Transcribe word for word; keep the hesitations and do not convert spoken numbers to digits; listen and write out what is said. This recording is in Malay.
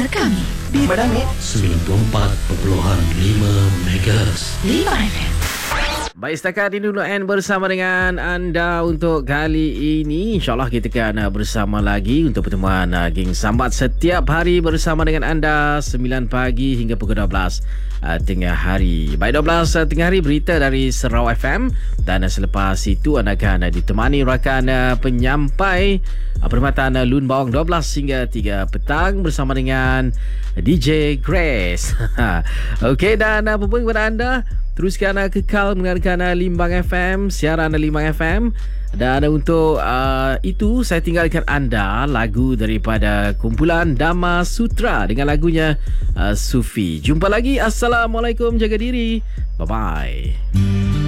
kami di Badangit sembilan puluh empat perpuluhan lima megahertz lima F M. Baik, setakat ini dulu N bersama dengan anda untuk kali ini. InsyaAllah kita akan bersama lagi untuk pertemuan uh, Geng Sambat setiap hari bersama dengan anda sembilan pagi hingga pukul dua belas uh, tengah hari. Baik, dua belas uh, tengah hari berita dari Serau F M dan uh, selepas itu anda akan uh, ditemani rakan uh, penyampai uh, perkhidmatan uh, Lun Bawang dua belas hingga tiga petang bersama dengan D J Grace. Okey, dan uh, apa pun kepada anda, teruskan uh, kekal mendengarkan uh, Limbang F M, siaran uh, Limbang F M. Dan uh, untuk uh, itu saya tinggalkan anda lagu daripada kumpulan Dama Sutra dengan lagunya uh, Sufi. Jumpa lagi. Assalamualaikum, jaga diri. Bye bye.